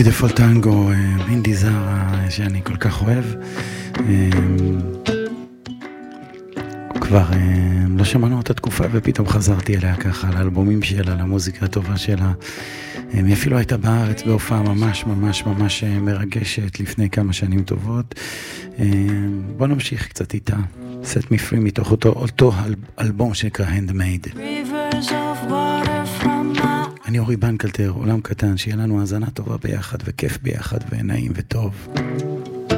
ביוטיפול טנגו, אינדי זרה שאני כל כך אוהב. כבר לא שמענו אותה תקופה ופתאום חזרתי אליה ככה, לאלבומים שלה, למוזיקה הטובה שלה. היא אפילו הייתה בארץ בהופעה ממש ממש ממש מרגשת לפני כמה שנים טובות. בוא נמשיך קצת איתה. Set Me Free מתוך אותו אלבום שנקרא Handmade. אני אורי בנקלטר, עולם קטן, שיהיה לנו האזנה טובה ביחד וכיף ביחד ונעים וטוב.